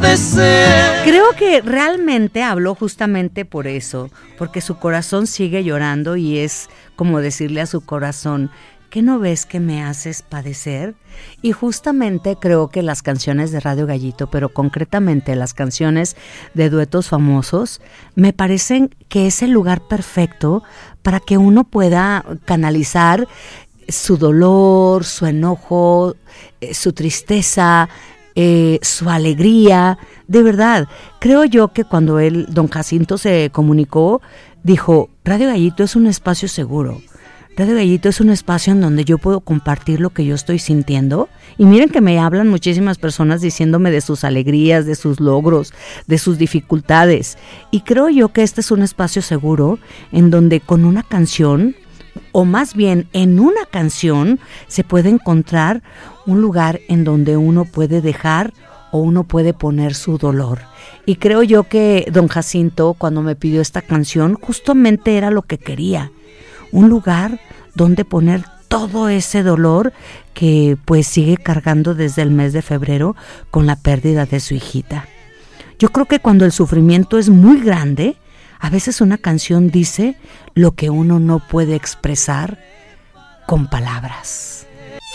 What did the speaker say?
de ser. Creo que realmente habló justamente por eso, porque su corazón sigue llorando y es como decirle a su corazón, ¿qué no ves que me haces padecer? Y justamente creo que las canciones de Radio Gallito, pero concretamente las canciones de duetos famosos, me parecen que es el lugar perfecto para que uno pueda canalizar su dolor, su enojo, su tristeza, su alegría. De verdad, creo yo que cuando don Jacinto se comunicó, dijo, Radio Gallito es un espacio seguro. Radio Gallito es un espacio en donde yo puedo compartir lo que yo estoy sintiendo. Y miren que me hablan muchísimas personas diciéndome de sus alegrías, de sus logros, de sus dificultades. Y creo yo que este es un espacio seguro en donde con una canción, o más bien en una canción, se puede encontrar un lugar en donde uno puede dejar o uno puede poner su dolor. Y creo yo que don Jacinto, cuando me pidió esta canción, justamente era lo que quería. Un lugar donde poner todo ese dolor que pues sigue cargando desde el mes de febrero con la pérdida de su hijita. Yo creo que cuando el sufrimiento es muy grande, a veces una canción dice lo que uno no puede expresar con palabras.